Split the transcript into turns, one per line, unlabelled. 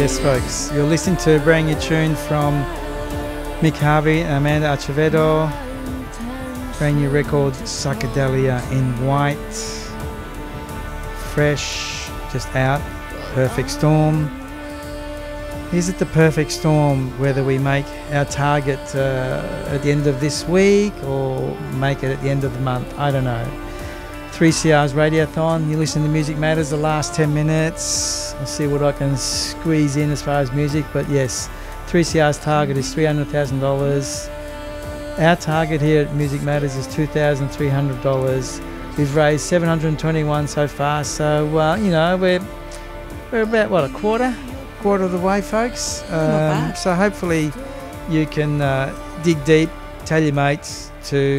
Yes, folks, you're listening to a brand new tune from Mick Harvey and Amanda Acevedo. Brand new record, Psychedelia in White. Fresh, just out. Perfect Storm. Is it the perfect storm whether we make our target at the end of this week or make it at the end of the month? I don't know. 3CR's Radiothon, you listen to Music Matters the last 10 minutes. I'll see what I can squeeze in as far as music, but yes, 3CR's target is $300,000. Our target here at Music Matters is $2,300. We've raised $721 so far, so you know, we're about what, a quarter of the way, folks. So hopefully you can dig deep, tell your mates to